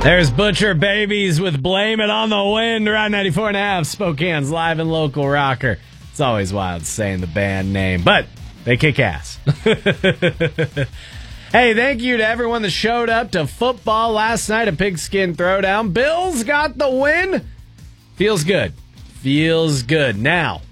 There's Butcher Babies with Blame It on the Wind, around 94.5, Spokane's live and local rocker. It's always wild saying the band name, but they kick ass. Hey, thank you to everyone that showed up to football last night, a Pigskin Throwdown. Bills got the win. Feels good. Feels good. Now,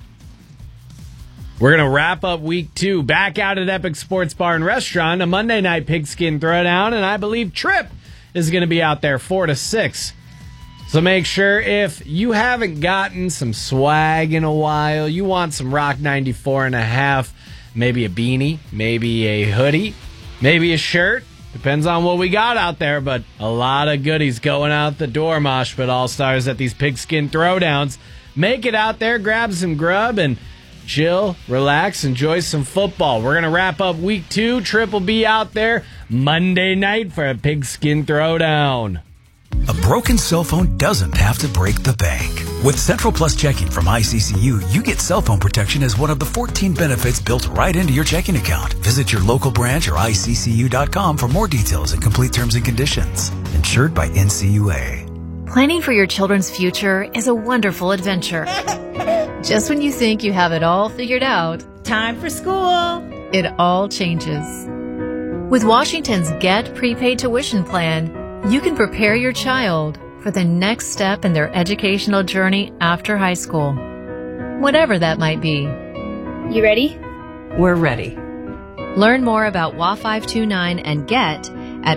we're going to wrap up week 2 back out at Epic Sports Bar and Restaurant, a Monday night Pigskin Throwdown, and I believe Trip is going to be out there 4 to 6. So make sure if you haven't gotten some swag in a while, you want some Rock 94.5, maybe a beanie, maybe a hoodie, maybe a shirt. Depends on what we got out there, but a lot of goodies going out the door, Mosh Pit All-Stars, at these Pigskin Throwdowns. Make it out there, grab some grub, and chill, relax, enjoy some football. We're going to wrap up week 2. Trip will be out there Monday night for a Pigskin Throwdown. A broken cell phone doesn't have to break the bank. With Central Plus Checking from ICCU, you get cell phone protection as one of the 14 benefits built right into your checking account. Visit your local branch or ICCU.com for more details and complete terms and conditions. Insured by NCUA. Planning for your children's future is a wonderful adventure. Just when you think you have it all figured out, time for school. It all changes. With Washington's Get Prepaid Tuition Plan, you can prepare your child for the next step in their educational journey after high school, whatever that might be. You ready? We're ready. Learn more about WA 529 and Get at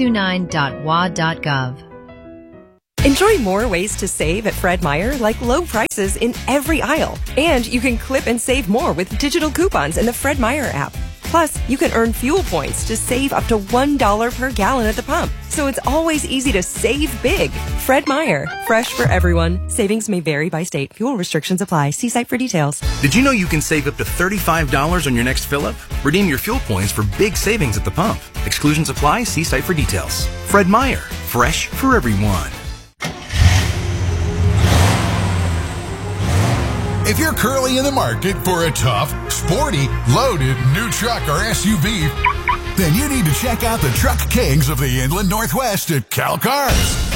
529.wa.gov. Enjoy more ways to save at Fred Meyer, like low prices in every aisle. And you can clip and save more with digital coupons in the Fred Meyer app. Plus, you can earn fuel points to save up to $1 per gallon at the pump. So it's always easy to save big. Fred Meyer, fresh for everyone. Savings may vary by state. Fuel restrictions apply. See site for details. Did you know you can save up to $35 on your next fill-up? Redeem your fuel points for big savings at the pump. Exclusions apply. See site for details. Fred Meyer, fresh for everyone. If you're currently in the market for a tough, sporty, loaded new truck or SUV, then you need to check out the Truck Kings of the Inland Northwest at Cal Cars.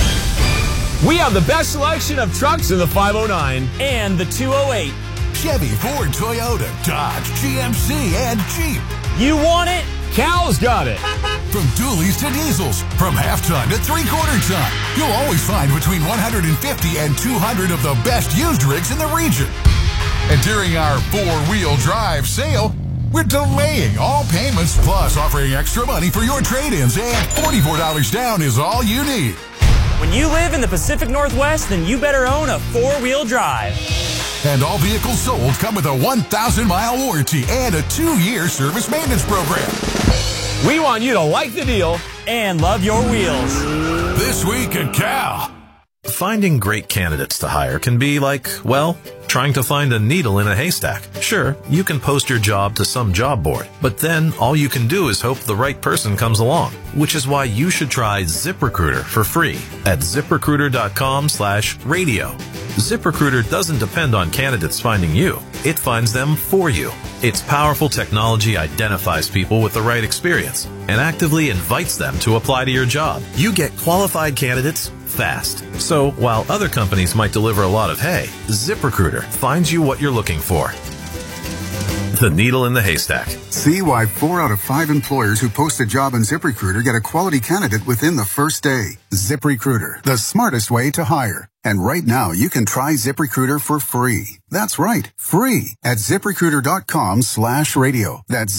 We have the best selection of trucks in the 509 and the 208. Chevy, Ford, Toyota, Dodge, GMC, and Jeep. You want it? Cal's got it. From dualies to diesels, from half-ton to three-quarter ton, you'll always find between 150 and 200 of the best used rigs in the region. And during our 4-wheel drive sale, we're delaying all payments plus offering extra money for your trade-ins, and $44 down is all you need. When you live in the Pacific Northwest, then you better own a 4-wheel drive. And all vehicles sold come with a 1,000-mile warranty and a 2-year service maintenance program. We want you to like the deal and love your wheels. This week at Cal. Finding great candidates to hire can be like, well, trying to find a needle in a haystack. Sure, you can post your job to some job board, but then all you can do is hope the right person comes along, which is why you should try ZipRecruiter for free at ZipRecruiter.com/radio. ZipRecruiter doesn't depend on candidates finding you. It finds them for you. Its powerful technology identifies people with the right experience and actively invites them to apply to your job. You get qualified candidates fast. So while other companies might deliver a lot of hay, ZipRecruiter finds you what you're looking for. The needle in the haystack. See why 4 out of 5 employers who post a job on ZipRecruiter get a quality candidate within the first day. ZipRecruiter, the smartest way to hire. And right now, you can try ZipRecruiter for free. That's right, free at ZipRecruiter.com/radio. That's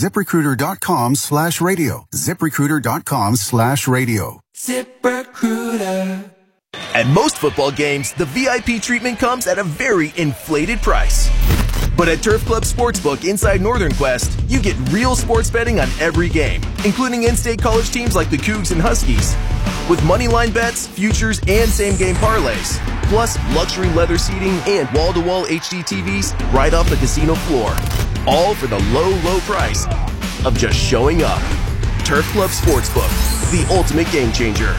ZipRecruiter.com/radio. ZipRecruiter.com/radio. ZipRecruiter. At most football games, the VIP treatment comes at a very inflated price. But at Turf Club Sportsbook inside Northern Quest, you get real sports betting on every game, including in-state college teams like the Cougs and Huskies. With moneyline bets, futures, and same-game parlays, plus luxury leather seating and wall-to-wall HD TVs right off the casino floor. All for the low, low price of just showing up. Turf Club Sportsbook, the ultimate game changer.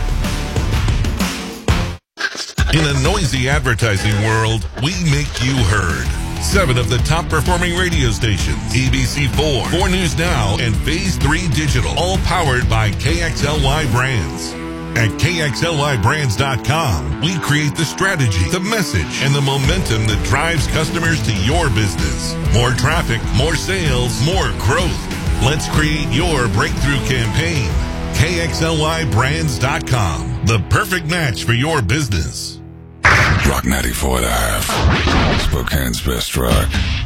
In a noisy advertising world, we make you heard. 7 of the top performing radio stations, ABC4, 4 News Now, and Phase 3 Digital, all powered by KXLY brands. At KXLYBrands.com, we create the strategy, the message, and the momentum that drives customers to your business. More traffic, more sales, more growth. Let's create your breakthrough campaign. KXLYBrands.com, the perfect match for your business. Rock 94.5, Spokane's best rock.